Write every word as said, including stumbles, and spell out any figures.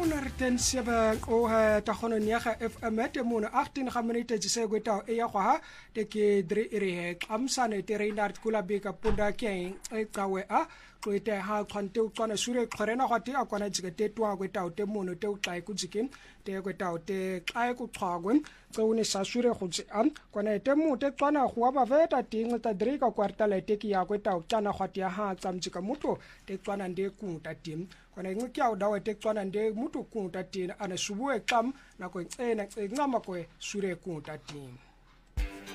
honderdtien zeven ohe tagono nyaga F M te mono achttien ga minute tse gweta e ya kwa te ke drie ere amsane te Reinhard Kulabeka punda ke e kawe a kwete ha kwante ukwana sure kharena kwati akwana jikete twa gweta te mono te utlai kujikin te gweta te kai ku thwagwe tsone sa sure go tse am kwana te mo te tswana go ba veta ting ta drika kwartale te ki ya gweta tsana kwati ha tsamjika muto te tswana nde ku ta tim kwana ngiki ya dawe te tswana nde mutu ku ta tin ana subue kam na ko ena ncama ko sure ku ta tin